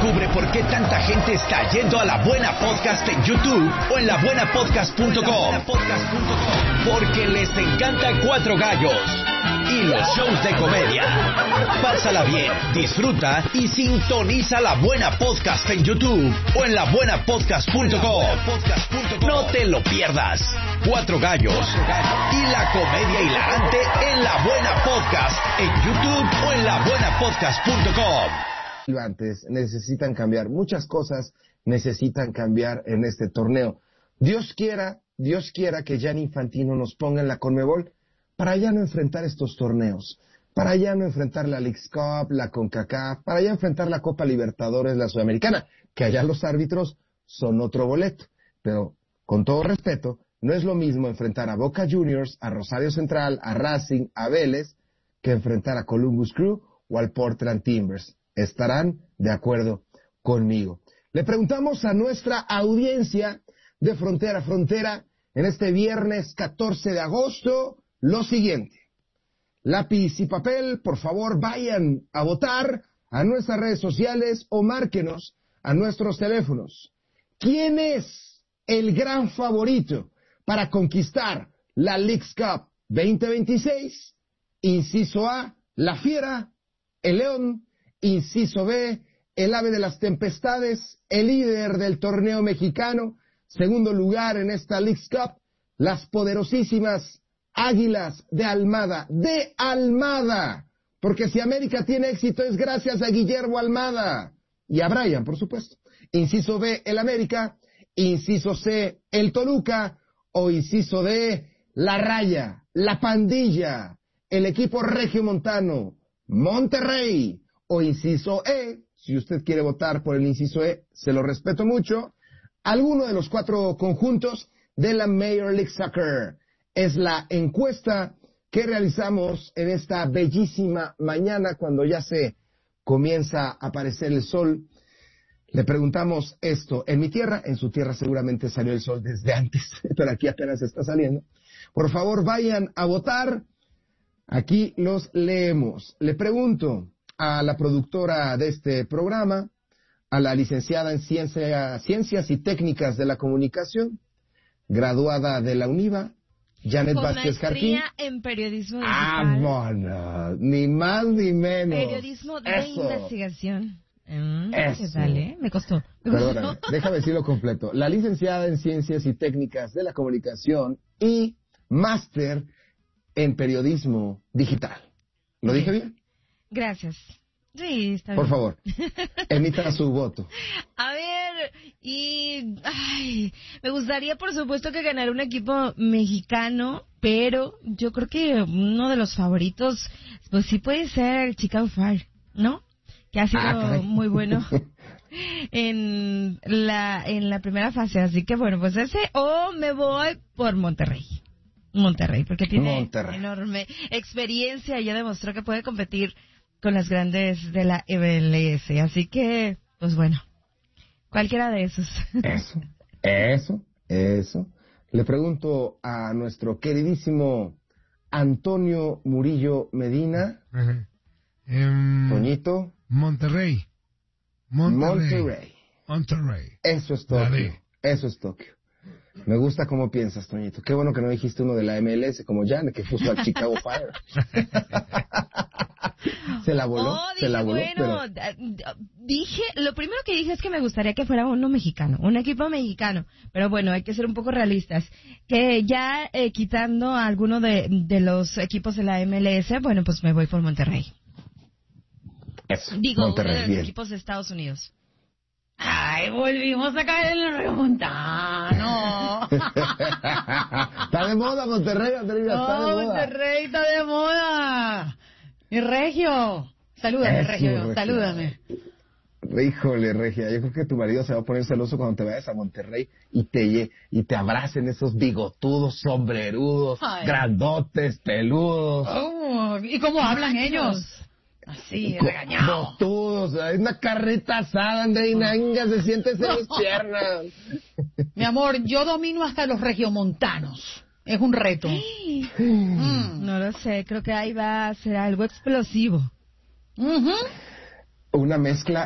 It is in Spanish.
Descubre por qué tanta gente está yendo a La Buena Podcast en YouTube o en labuenapodcast.com. Porque les encanta Cuatro Gallos y los shows de comedia. Pásala bien, disfruta y sintoniza La Buena Podcast en YouTube o en labuenapodcast.com. No te lo pierdas. Cuatro Gallos y la comedia hilarante en La Buena Podcast en YouTube o en labuenapodcast.com. Necesitan cambiar muchas cosas, necesitan cambiar en este torneo. Dios quiera que Gianni Infantino nos ponga en la CONMEBOL para ya no enfrentar estos torneos, para ya no enfrentar la Leagues Cup, la CONCACAF, para ya enfrentar la Copa Libertadores, la Sudamericana, que allá los árbitros son otro boleto. Pero, con todo respeto, no es lo mismo enfrentar a Boca Juniors, a Rosario Central, a Racing, a Vélez, que enfrentar a Columbus Crew o al Portland Timbers. Estarán de acuerdo conmigo. Le preguntamos a nuestra audiencia de Frontera a Frontera en este viernes 14 de agosto lo siguiente. Lápiz y papel, por favor, vayan a votar a nuestras redes sociales o márquenos a nuestros teléfonos. ¿Quién es el gran favorito para conquistar la Leagues Cup 2026? Inciso A, la Fiera, el León. Inciso B, el ave de las tempestades, el líder del torneo mexicano. Segundo lugar en esta Leagues Cup, las poderosísimas Águilas de Almada. ¡De Almada! Porque si América tiene éxito es gracias a Guillermo Almada. Y a Brian, por supuesto. Inciso B, el América. Inciso C, el Toluca. O inciso D, la Raya, la Pandilla, el equipo regiomontano, Monterrey. O inciso E, si usted quiere votar por el inciso E, se lo respeto mucho, alguno de los cuatro conjuntos de la Major League Soccer. Es la encuesta que realizamos en esta bellísima mañana cuando ya se comienza a aparecer el sol. Le preguntamos esto. En mi tierra, en su tierra seguramente salió el sol desde antes, pero aquí apenas está saliendo. Por favor, vayan a votar. Aquí los leemos. Le pregunto a la productora de este programa, a la licenciada en Ciencias y Técnicas de la Comunicación, graduada de la UNIVA, Janet Vázquez Jarquín. En periodismo digital. Vámonos, ni más ni menos. Periodismo de investigación. Eso. ¿Qué tal, Me costó. Perdóname, déjame decirlo completo. La licenciada en Ciencias y Técnicas de la Comunicación y máster en periodismo digital. ¿Lo dije bien? Gracias. Sí, está bien. Por favor, emita su voto. A ver, me gustaría, por supuesto, que ganara un equipo mexicano, pero yo creo que uno de los favoritos, pues sí puede ser Chicago Fire, ¿no? Que ha sido muy bueno en la primera fase. Así que, bueno, pues ese, o me voy por Monterrey, porque tiene enorme experiencia y ya demostró que puede competir con las grandes de la MLS. Así que, pues bueno, cualquiera de esos. Eso. Le pregunto a nuestro queridísimo Antonio Murillo Medina. Toñito. Monterrey. Eso es Tokio. Me gusta cómo piensas, Toñito. Qué bueno que no dijiste uno de la MLS como Jan, que puso al Chicago Fire. Se la voló, bueno, lo primero que dije es que me gustaría que fuera uno mexicano, un equipo mexicano, pero bueno, hay que ser un poco realistas, que ya quitando a alguno de los equipos de la MLS, bueno, pues me voy por Monterrey. Digo, Monterrey, uno de los bien. equipos de Estados Unidos. Ay, volvimos a caer en el regiomontano. Está de moda Monterrey, Andrea, está de moda. Monterrey está de moda. Mi Regio, salúdame, Regio, salúdame. Híjole, Regia, yo creo que tu marido se va a poner celoso cuando te vayas a Monterrey y te abracen esos bigotudos, sombrerudos, grandotes, peludos. ¿Y cómo hablan ellos? Así, regañados. Botudos, hay una carreta asada, Andreina, venga, se siente en mis piernas. Mi amor, yo domino hasta los regiomontanos. Es un reto. No lo sé, creo que ahí va a ser algo explosivo. Una mezcla